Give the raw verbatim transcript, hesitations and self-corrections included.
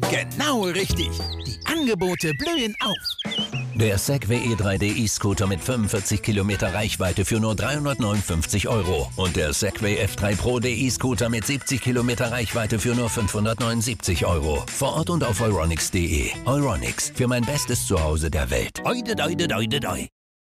Genau richtig. Die Angebote blühen auf. Der Segway E drei D E-Scooter mit fünfundvierzig Kilometer Reichweite für nur dreihundertneunundfünfzig Euro. Und der Segway F drei Pro D E-Scooter mit siebzig Kilometer Reichweite für nur fünfhundertneunundsiebzig Euro. Vor Ort und auf euronics punkt de. Euronics, für mein bestes Zuhause der Welt. Oide, oide, oide, oide.